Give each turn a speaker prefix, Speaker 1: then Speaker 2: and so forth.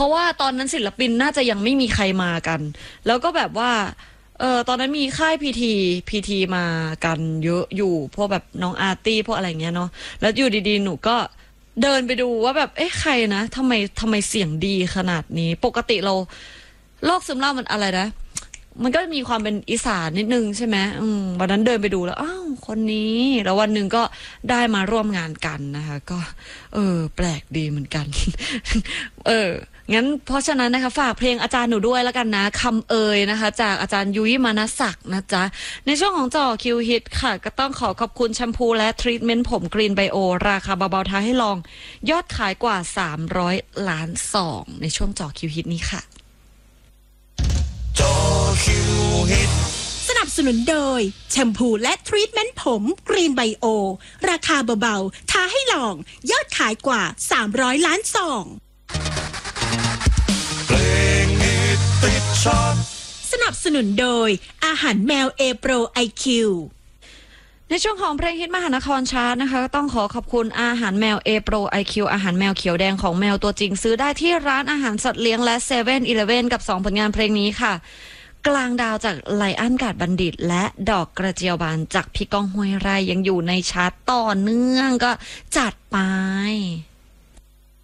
Speaker 1: ราะว่าตอนนั้นศิลปินน่าจะยังไม่มีใครมากัน แล้วก็แบบว่าตอนนั้นมีค่ายพีทีมากันเยอะอยู่พวกแบบน้องอาร์ตี้พวกอะไรเงี้ยเนาะแล้วอยู่ดีๆหนูก็เดินไปดูว่าแบบใครนะทำไมเสียงดีขนาดนี้ปกติเราโรคซึมเศร้ามันอะไรนะมันก็มีความเป็นอีสานนิดนึงใช่ไหมวันนั้นเดินไปดูแล้วอ้าวคนนี้แล้ววันหนึ่งก็ได้มาร่วมงานกันนะคะก็แปลกดีเหมือนกัน งั้นเพราะฉะนั้นนะคะฝากเพลงอาจารย์หนูด้วยแล้วกันนะคำนะคะจากอาจารย์ยุ้ยมานศักดิ์นะจ๊ะในช่วงของจ่อคิวฮิตค่ะก็ต้องขอขอบคุณแชมพูและทรีทเมนต์ผมกรีนไบโอราคาเบาๆท้าให้ลองยอดขายกว่า300 ล้านซองในช่วงจ่อคิวฮิตนี้ค่ะ
Speaker 2: จ่อคิวฮิต
Speaker 3: สนับสนุนโดยแชมพูและทรีทเมนต์ผมกรีนไบโอราคาเบาๆท้าให้ลองยอดขายกว่า300 ล้านซอง
Speaker 2: เพลงฮิตติดชาร์ต
Speaker 3: สนับสนุนโดยอาหารแมวเอโปรไอคิว
Speaker 1: ในช่วงของเพลงฮิตมหานครชาร์ตนะคะก็ต้องขอขอบคุณอาหารแมวเอโปรไอคิวอาหารแมวเขียวแดงของแมวตัวจริงซื้อได้ที่ร้านอาหารสัตว์เลี้ยงและเซเว่นอีเลฟเว่นกับ2ผลงานเพลงนี้ค่ะกลางดาวจากไลอ้อนกาดบัณฑิตและดอกกระเจียวบานจากพี่ก้องห้วยไร่ยังอยู่ในชาร์ตต่อเนื่องก็จัดไป